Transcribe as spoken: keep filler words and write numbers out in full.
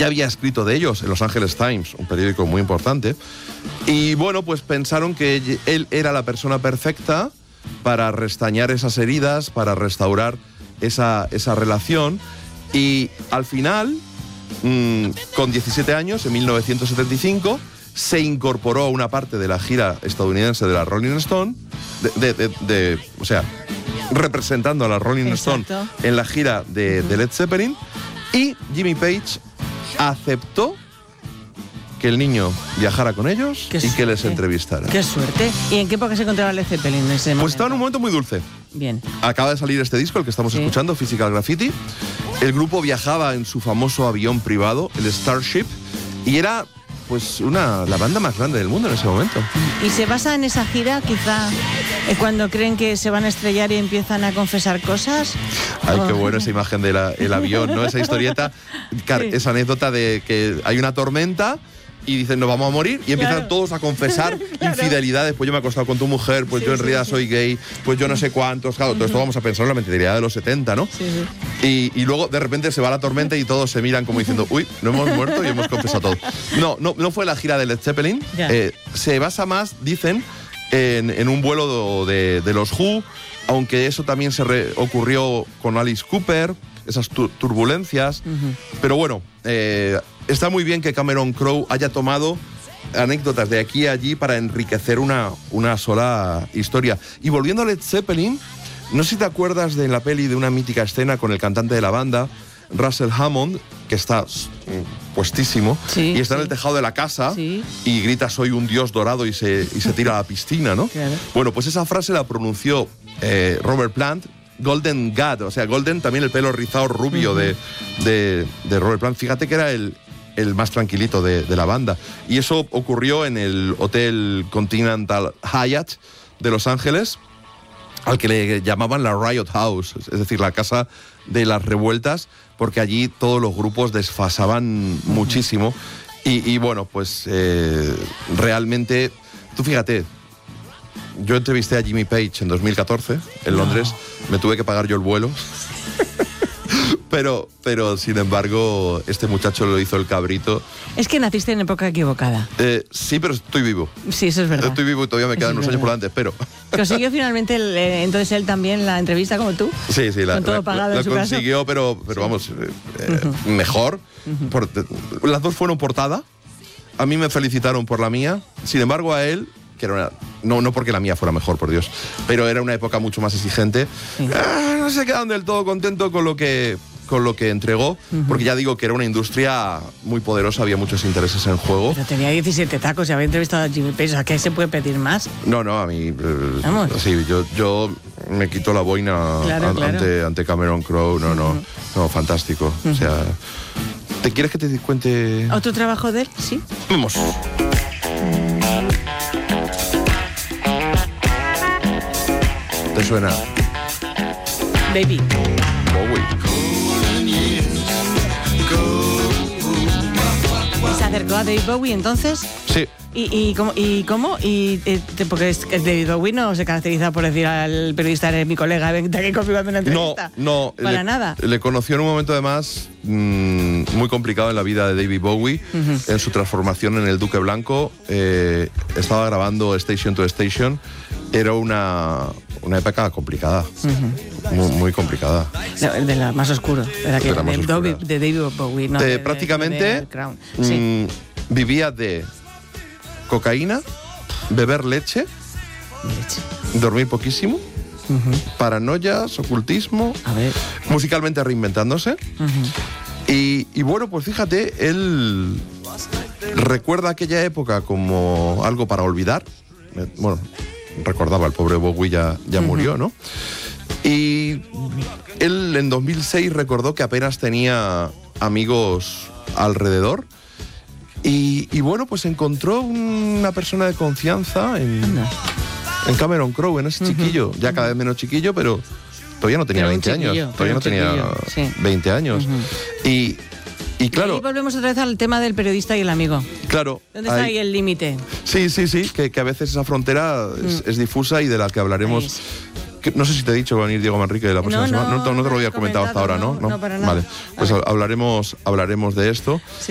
ya había escrito de ellos en Los Angeles Times, un periódico muy importante. Y bueno, pues pensaron que él era la persona perfecta para restañar esas heridas, para restaurar esa, esa relación. Y al final, mmm, con diecisiete años, en mil novecientos setenta y cinco, se incorporó a una parte de la gira estadounidense de la Rolling Stone, de, de, de, de, o sea, representando a la Rolling Exacto. Stone en la gira de, uh-huh. de Led Zeppelin, y Jimmy Page aceptó que el niño viajara con ellos y que les entrevistara. ¡Qué suerte! ¿Y en qué época se encontraba Led Zeppelin en ese momento? Pues estaba en un momento muy dulce. Bien. Acaba de salir este disco, el que estamos ¿Sí? escuchando, Physical Graffiti. El grupo viajaba en su famoso avión privado, el Starship, y era pues una la banda más grande del mundo en ese momento. ¿Y se basa en esa gira, quizá, eh, cuando creen que se van a estrellar y empiezan a confesar cosas? Ay, oh. qué buena esa imagen del avión, ¿no? Esa historieta, sí. esa anécdota de que hay una tormenta y dicen, nos vamos a morir, y empiezan claro. todos a confesar claro. infidelidades. Pues yo me he acostado con tu mujer, pues sí, yo en sí, realidad sí. soy gay, pues yo no sé cuántos. Claro, uh-huh. todo esto vamos a pensar en la mentalidad de los setenta, ¿no? Sí, sí. Y, y luego de repente se va la tormenta y todos se miran como diciendo, uy, no hemos muerto y hemos confesado todo. No, no, no fue la gira de Led Zeppelin. Eh, se basa más, dicen, en, en un vuelo de, de los Who, aunque eso también se re- ocurrió con Alice Cooper, esas tu- turbulencias. Uh-huh. Pero bueno, eh, está muy bien que Cameron Crowe haya tomado anécdotas de aquí a allí para enriquecer una, una sola historia. Y volviendo a Led Zeppelin, no sé si te acuerdas de la peli de una mítica escena con el cantante de la banda, Russell Hammond, que está puestísimo, sí, y está sí. en el tejado de la casa sí. y grita soy un dios dorado y se, y se tira a la piscina, ¿no? Claro. Bueno, pues esa frase la pronunció eh, Robert Plant, Golden God, o sea, Golden también el pelo rizado rubio uh-huh. de, de, de Robert Plant. Fíjate que era el, el más tranquilito de, de la banda. Y eso ocurrió en el Hotel Continental Hyatt de Los Ángeles, al que le llamaban la Riot House, es decir, la casa de las revueltas, porque allí todos los grupos desfasaban uh-huh. muchísimo. Y, y bueno, pues eh, realmente, tú fíjate, yo entrevisté a Jimmy Page en dos mil catorce en Londres, no. me tuve que pagar yo el vuelo. Pero, pero, sin embargo, este muchacho lo hizo el cabrito. Es que naciste en época equivocada. Eh, sí, pero estoy vivo. Sí, eso es verdad. Estoy vivo y todavía me quedan eso unos años por delante, espero. ¿Consiguió finalmente, el, eh, entonces él también, la entrevista como tú? Sí, sí, la, con todo la, pagado la, en su consiguió, caso. pero, pero sí. vamos, eh, uh-huh. mejor. Uh-huh. Por, las dos fueron portada. A mí me felicitaron por la mía. Sin embargo, a él, que era una, no, no porque la mía fuera mejor, por Dios, pero era una época mucho más exigente, sí. eh, no se quedaron del todo contentos con lo que... con lo que entregó, uh-huh. porque ya digo que era una industria muy poderosa, había muchos intereses en juego. Pero tenía diecisiete tacos y había entrevistado a Jimmy Page, o sea, ¿qué se puede pedir más? No, no, a mí... Eh, sí, yo, yo me quito la boina claro, a, claro. Ante, ante Cameron Crowe, no, uh-huh. no, no, fantástico. Uh-huh. O sea, ¿te quieres que te cuente...? ¿Otro trabajo de él? Sí. Vamos. ¿Te suena? Baby. Bowie. ¿Se acercó a David Bowie entonces? Sí. ¿Y, y cómo? Y, cómo? y eh, porque es, David Bowie no se caracteriza por decir al periodista eres mi colega, vente aquí conmigo a una entrevista. No, no. Para le, nada. Le conoció en un momento además mmm, muy complicado en la vida de David Bowie, uh-huh. en su transformación en el Duque Blanco. Eh, estaba grabando Station to Station. Era una, una época complicada, uh-huh. muy, muy complicada. De, de la más oscura, de la que de, la más de, oscura. de David Bowie, no de, de, prácticamente de, de Crown. Mmm, sí. vivía de cocaína, beber leche, leche. dormir poquísimo, uh-huh. paranoias, ocultismo, a ver. musicalmente reinventándose. Uh-huh. Y, y bueno, pues fíjate, él recuerda aquella época como algo para olvidar. Bueno, recordaba, el pobre Bowie ya, ya uh-huh. murió, ¿no? Y él en dos mil seis recordó que apenas tenía amigos alrededor. Y, y bueno, pues encontró una persona de confianza en, en Cameron Crowe, en ese uh-huh. chiquillo. Ya cada vez menos chiquillo, pero todavía no tenía pero veinte años. Todavía no tenía sí. veinte años. Uh-huh. Y... Y claro. Y ahí volvemos otra vez al tema del periodista y el amigo. Claro. ¿Dónde está ahí, ahí el límite? Sí, sí, sí, que, que a veces esa frontera mm. es, es difusa y de la que hablaremos. Que, no sé si te he dicho que va a venir Diego Manrique la próxima no, semana. No, no, no, no te lo había no comentado hasta ahora, ¿no? No, no para nada. Vale, pues vale. hablaremos, hablaremos de esto. Sí.